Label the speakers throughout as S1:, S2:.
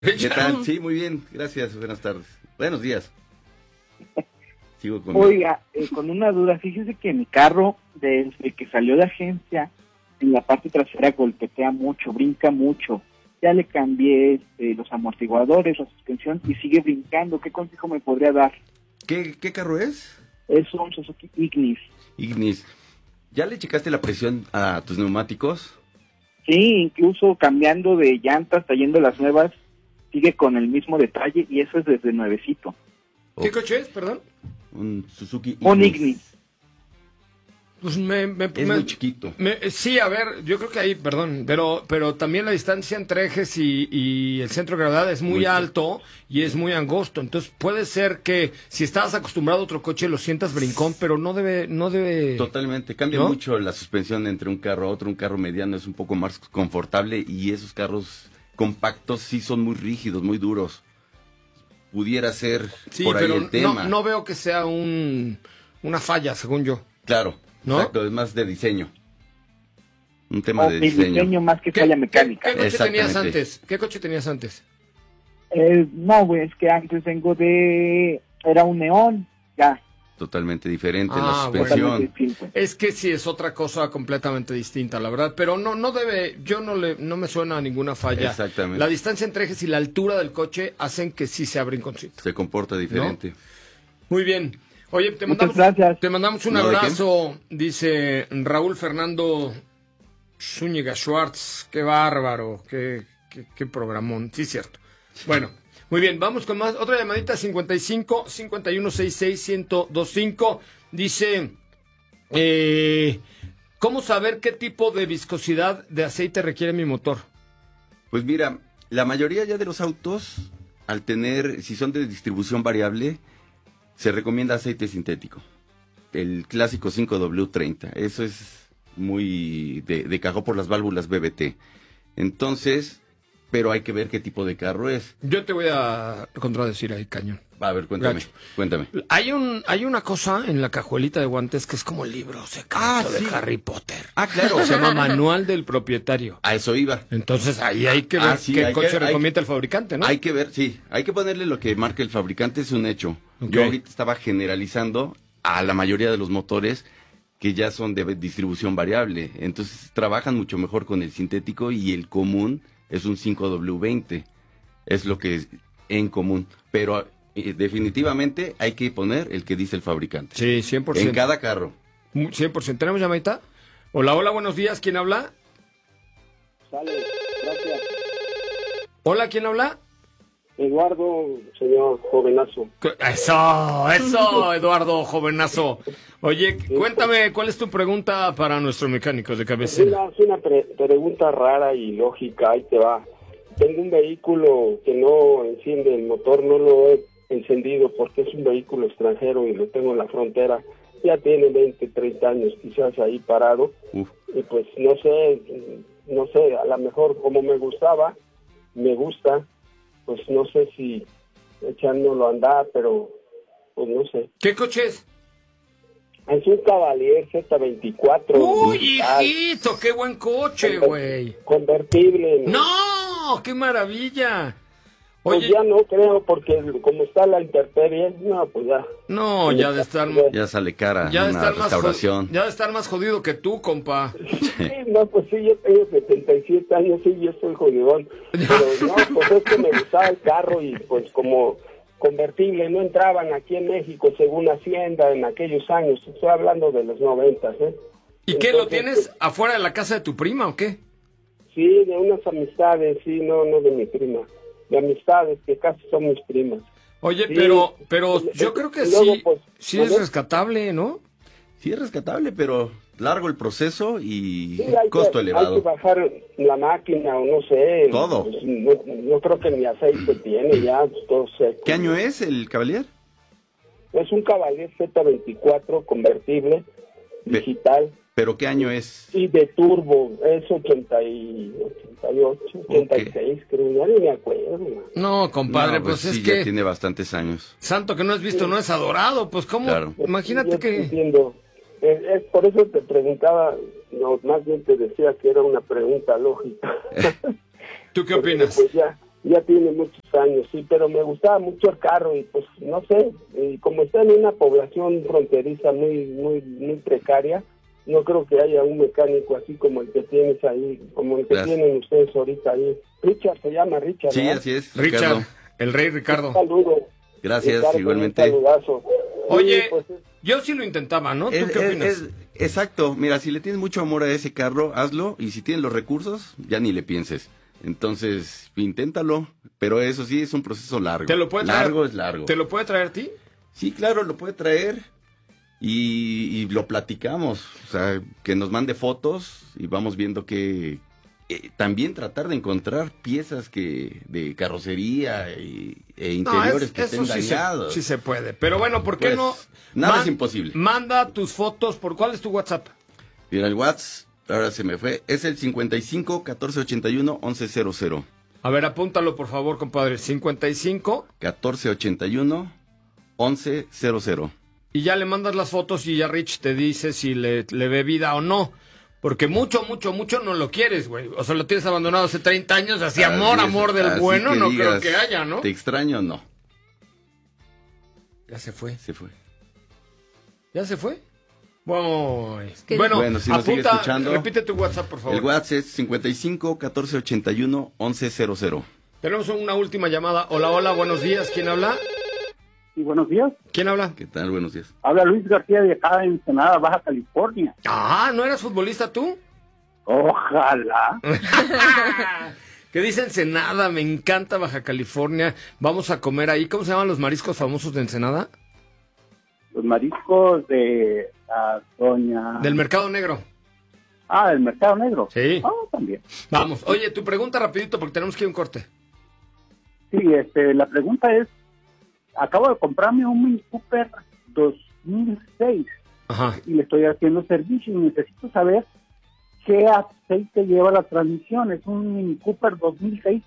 S1: ¿Qué tal? Sí, muy bien, gracias, buenas tardes. Buenos días. Sigo con
S2: Oiga, con una duda, fíjese que mi carro, desde que salió de agencia, en la parte trasera golpetea mucho, brinca mucho. Ya le cambié los amortiguadores, la suspensión y sigue brincando. ¿Qué consejo me podría dar?
S1: ¿Qué carro es?
S2: Es un Suzuki Ignis.
S1: Ignis. ¿Ya le checaste la presión a tus neumáticos?
S2: Sí, incluso cambiando de llantas, trayendo las nuevas, sigue con el mismo detalle y eso es desde nuevecito.
S3: ¿Qué coche es, perdón?
S1: Un Suzuki Ignis.
S2: Un Ignis.
S3: Pues
S1: es muy chiquito.
S3: Sí, a ver, yo creo que ahí, perdón, pero también la distancia entre ejes y el centro de gravedad es muy alto y es muy angosto. Entonces puede ser que si estabas acostumbrado a otro coche lo sientas brincón, pero no debe.
S1: Totalmente, cambia
S3: ¿no?
S1: mucho la suspensión entre un carro a otro. Un carro mediano es un poco más confortable y esos carros compactos sí son muy rígidos, muy duros. Pudiera ser
S3: Sí,
S1: por ahí
S3: pero
S1: el tema.
S3: no veo que sea una falla, según yo.
S1: Claro,
S3: ¿no?
S1: exacto, es más de diseño. Un tema
S2: O
S1: de
S2: mi diseño más que falla mecánica.
S3: ¿Qué coche tenías
S1: Exactamente.
S3: antes? ¿Qué coche tenías antes?
S2: No, güey, es que antes vengo era un neón, ya.
S1: Totalmente diferente la
S3: Ah, bueno.
S1: suspensión.
S2: Totalmente distinto.
S3: Es que sí es otra cosa completamente distinta, la verdad, pero no debe, no me suena a ninguna falla.
S1: Exactamente.
S3: La distancia entre ejes y la altura del coche hacen que sí sea brinconcito.
S1: Se comporta diferente.
S3: Muy bien. Oye,
S2: Muchas gracias.
S3: te mandamos un
S1: No, ¿de qué?
S3: abrazo, dice Raúl Fernando Zúñiga Schwartz. Qué bárbaro, qué programón. Sí, cierto. Bueno, muy bien, vamos con más. Otra llamadita, 55 51 66 1025. Dice, ¿cómo saber qué tipo de viscosidad de aceite requiere mi motor?
S1: Pues mira, la mayoría ya de los autos, al tener, si son de distribución variable, se recomienda aceite sintético. El clásico 5W30. Eso es muy de cajón por las válvulas BBT. Entonces, pero hay que ver qué tipo de carro es.
S3: Yo te voy a contradecir ahí, cañón.
S1: A ver, cuéntame.
S3: Gacho.
S1: Cuéntame.
S3: Hay una cosa en la cajuelita de guantes que es como el libro secreto de Harry Potter.
S1: Ah, claro.
S3: Se llama Manual del Propietario.
S1: A eso iba.
S3: Entonces ahí hay que ver
S1: sí,
S3: qué
S1: hay
S3: coche
S1: que- hay-
S3: recomienda el fabricante, ¿no?
S1: Hay que ver, sí. Hay que ponerle lo que marca el fabricante, es un hecho.
S3: Ok.
S1: Yo ahorita estaba generalizando a la mayoría de los motores que ya son de distribución variable. Entonces trabajan mucho mejor con el sintético y el común es un 5W20. Es lo que es en común. Pero definitivamente hay que poner el que dice el fabricante.
S3: Sí, 100%.
S1: En cada carro.
S3: 100%. ¿Tenemos llamadita? Hola, buenos días. ¿Quién habla?
S2: Sale, gracias.
S3: Hola, ¿quién habla?
S4: Eduardo, señor jovenazo.
S3: Eso, Eduardo, jovenazo. Oye, cuéntame, ¿cuál es tu pregunta para nuestro mecánico de cabecera?
S4: Es una pregunta rara y lógica, ahí te va. Tengo un vehículo que no enciende el motor, no lo he encendido porque es un vehículo extranjero y lo tengo en la frontera. Ya tiene 20, 30 años quizás ahí parado.
S1: Uf.
S4: Y pues no sé, a lo mejor como me gusta, pues no sé si echándolo a andar, pero pues no sé.
S3: ¿Qué coche es?
S4: Es un Cavalier Z24.
S3: ¡Uy,
S4: digital,
S3: hijito! ¡Qué buen coche, güey!
S4: convertible.
S3: ¡No! ¡Qué maravilla!
S4: Pues
S3: Oye,
S4: ya no creo, porque como está la intemperie, no, pues ya.
S3: no, ya de estar...
S1: Ya sale cara
S3: Ya de
S1: una
S3: estar más
S1: restauración.
S3: ya de estar más jodido que tú, compa.
S4: Sí, no, pues sí, yo tengo 77 años, sí, yo estoy jodidón. Pero no, pues es que me gustaba el carro y pues como convertible no entraban aquí en México según Hacienda en aquellos años. Estoy hablando de los 90, ¿eh?
S3: ¿Y qué, lo
S4: Entonces,
S3: tienes afuera de la casa de tu prima o qué?
S4: Sí, de unas amistades, sí, no de mi prima. De amistades, que casi son mis primas.
S3: Oye,
S4: Sí.
S3: pero yo creo que
S4: Luego,
S3: sí,
S4: pues,
S3: sí es
S4: ¿vale?
S3: rescatable, ¿no?
S1: Sí es rescatable, pero largo el proceso y
S4: Sí, hay
S1: costo
S4: hay
S1: elevado.
S4: que bajar la máquina o no sé.
S1: Todo.
S4: Pues, no creo que ni aceite tiene ya, pues, todo seco.
S1: ¿Qué año es el Cavalier?
S4: Es un Cavalier Z24 convertible, digital
S1: ¿Pero qué año es?
S4: y de turbo. Es 88, 86, creo, ya ni me acuerdo. Man.
S3: No, compadre,
S1: No,
S3: pues
S1: sí,
S3: es
S1: ya
S3: que
S1: tiene bastantes años.
S3: santo que no has visto no es adorado, pues cómo,
S1: Claro.
S3: imagínate
S4: Yo
S3: que...
S4: entiendo. Es por eso te preguntaba, no, más bien te decía que era una pregunta lógica.
S3: ¿Tú qué opinas?
S4: Pues ya, Ya tiene muchos años, sí, pero me gustaba mucho el carro y pues no sé, y como está en una población fronteriza muy precaria, no creo que haya un mecánico así como el que tienes ahí, como el que tienen ustedes ahorita ahí. Richard se llama Richard,
S1: Sí,
S4: ¿verdad?
S1: así es.
S3: Richard,
S1: Ricardo.
S3: el rey Ricardo.
S4: Un saludo.
S1: Gracias,
S4: Ricardo,
S1: igualmente.
S4: Un saludazo.
S3: Oye,
S4: Sí, pues,
S3: yo sí lo intentaba, ¿no? ¿Tú qué opinas?
S1: Exacto, mira, si le tienes mucho amor a ese carro, hazlo, y si tienes los recursos, ya ni le pienses. Entonces, inténtalo, pero eso sí, es un proceso largo.
S3: ¿Te lo puede traer?
S1: Largo es largo.
S3: ¿Te lo puede traer a ti?
S1: Sí, claro, lo puede traer y lo platicamos. O sea, que nos mande fotos y vamos viendo que... también tratar de encontrar piezas de carrocería e interiores que estén dañados.
S3: Sí se puede, pero bueno, ¿por qué
S1: Pues,
S3: no?
S1: nada es imposible.
S3: Manda tus fotos, ¿cuál es tu WhatsApp?
S1: Mira, el WhatsApp, ahora se me fue, es el 55 1481 1100.
S3: A ver, apúntalo por favor, compadre. 55
S1: 1481 1100.
S3: y ya le mandas las fotos y ya Rich te dice si le ve vida o no. Porque mucho no lo quieres, güey. O sea, lo tienes abandonado hace 30 años, así amor del bueno, no creo que haya, ¿no?
S1: Te extraño, no.
S3: Ya se fue.
S1: Se fue.
S3: ¿Ya se fue? Bueno,
S1: si nos sigue escuchando,
S3: repite tu WhatsApp, por favor.
S1: El WhatsApp es 55 1481 1100.
S3: Tenemos una última llamada. Hola, buenos días. ¿Quién habla?
S2: Sí, buenos días.
S3: ¿Quién habla?
S1: ¿Qué tal? Buenos días.
S2: Habla Luis García de acá en Ensenada, Baja California.
S3: Ah, ¿no eras futbolista tú?
S2: Ojalá.
S3: ¿Qué dice Ensenada? Me encanta Baja California. Vamos a comer ahí. ¿Cómo se llaman los mariscos famosos de Ensenada?
S2: Los mariscos de Doña...
S3: Del Mercado Negro.
S2: Ah, del Mercado Negro.
S3: Sí.
S2: También.
S3: Vamos. Oye, tu pregunta rapidito porque tenemos que ir a un corte.
S2: Sí, la pregunta es, acabo de comprarme un Mini Cooper 2006.
S3: Ajá.
S2: Y le estoy haciendo servicio y necesito saber qué aceite lleva la transmisión. Es un Mini Cooper 2006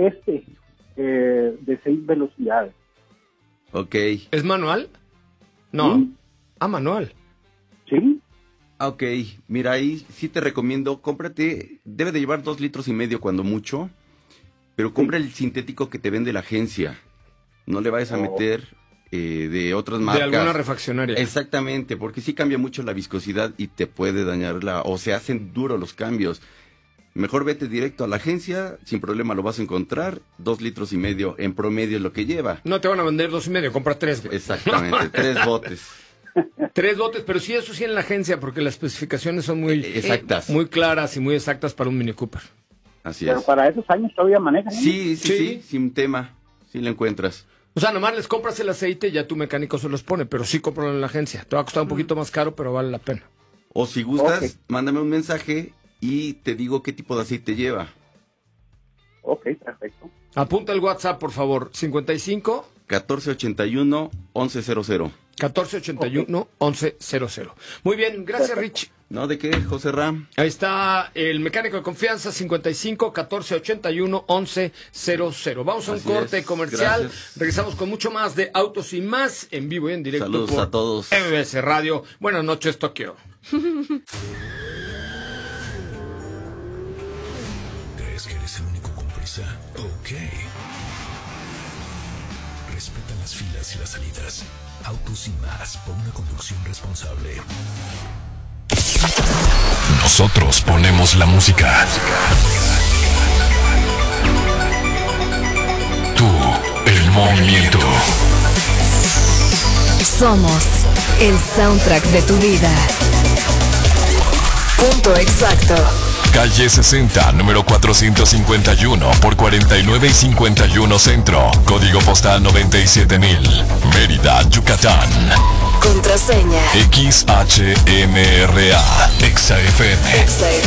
S2: de 6 velocidades.
S1: Ok.
S3: ¿Es manual? No.
S2: ¿Sí?
S3: Manual.
S2: ¿Sí?
S1: Ok, mira, ahí sí te recomiendo, cómprate, debe de llevar 2,5 litros cuando mucho, pero compra el sintético que te vende la agencia. No le vayas a meter de otras marcas.
S3: De alguna refaccionaria.
S1: Exactamente, porque sí cambia mucho la viscosidad y te puede dañar o se hacen duros los cambios. Mejor vete directo a la agencia, sin problema lo vas a encontrar, 2,5 litros en promedio es lo que lleva.
S3: No te van a vender 2,5, compra 3. Güey.
S1: Exactamente, 3 botes.
S3: 3 botes, pero sí, eso sí en la agencia, porque las especificaciones son muy
S1: exactas,
S3: muy claras y muy exactas para un Mini Cooper.
S1: Así
S2: Pero
S1: es.
S2: para esos años todavía manejan.
S1: Sí, sin tema, sí lo encuentras.
S3: O sea, nomás les compras el aceite y ya tu mecánico se los pone, pero sí cómpralo en la agencia. Te va a costar un poquito más caro, pero vale la pena.
S1: O si gustas, mándame un mensaje y te digo qué tipo de aceite lleva.
S2: Ok, perfecto.
S3: Apunta el WhatsApp, por favor. 55
S1: 1481 1100.
S3: 1481 1100. Muy bien, gracias, Rich.
S1: No, ¿de qué, José Ram?
S3: Ahí está el mecánico de confianza, 55 1481 1100. Vamos a un
S1: Así
S3: corte
S1: es,
S3: comercial.
S1: gracias.
S3: Regresamos con mucho más de Autos y Más en vivo y en directo.
S1: Saludos
S3: por
S1: a todos.
S3: MBS Radio. Buenas noches, Tokio.
S5: ¿Crees que eres el único con prisa? Ok. Respeta las filas y las salidas. Autos y Más, por una conducción responsable. Nosotros ponemos la música. Tú, el movimiento.
S6: Somos el soundtrack de tu vida. Punto exacto.
S5: Calle 60, número 451 por 49 y 51 Centro. Código postal 97000. Mérida, Yucatán.
S6: Contraseña
S5: XHMRA. XFM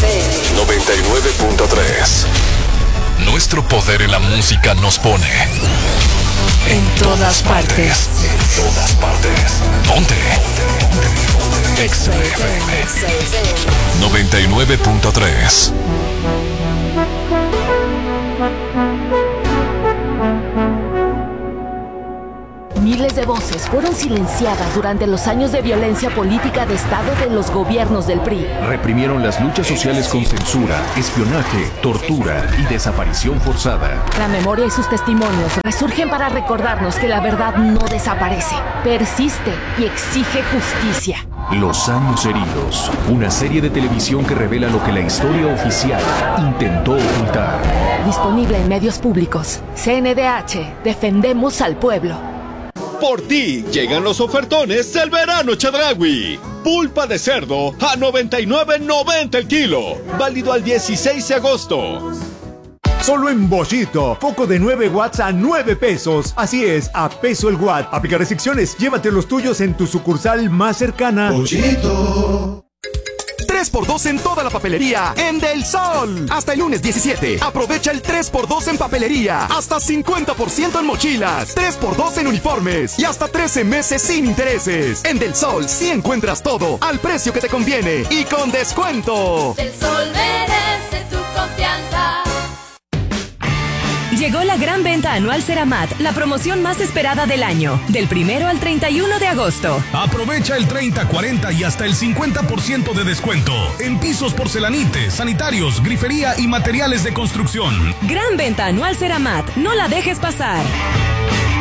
S5: 99.3. Nuestro poder en la música nos pone
S6: en todas partes.
S5: En todas partes. Ponte. XFM 99.3.
S6: Miles de voces fueron silenciadas durante los años de violencia política de Estado de los gobiernos del PRI.
S5: Reprimieron las luchas sociales con censura, espionaje, tortura y desaparición forzada.
S6: La memoria y sus testimonios resurgen para recordarnos que la verdad no desaparece, persiste y exige justicia.
S5: Los años heridos, una serie de televisión que revela lo que la historia oficial intentó ocultar.
S6: Disponible en medios públicos. CNDH, defendemos al pueblo.
S7: Por ti llegan los ofertones del verano Chedraui. Pulpa de cerdo a $99.90 el kilo. Válido al 16 de agosto.
S8: Solo en Bollito, foco de 9 watts a 9 pesos. Así es, a peso el watt. Aplica restricciones, llévate los tuyos en tu sucursal más cercana.
S9: Bollito. 3x2 en toda la papelería en Del Sol. Hasta el lunes 17. Aprovecha el 3x2 en papelería. Hasta 50% en mochilas. 3x2 en uniformes. Y hasta 13 meses sin intereses. En Del Sol sí encuentras todo al precio que te conviene y con descuento.
S10: Del Sol merece tu confianza.
S11: Llegó la gran venta anual Ceramat, la promoción más esperada del año, del 1 al 31 de agosto.
S12: Aprovecha el 30, 40 y hasta el 50% de descuento en pisos, porcelanites, sanitarios, grifería y materiales de construcción.
S11: Gran venta anual Ceramat, no la dejes pasar.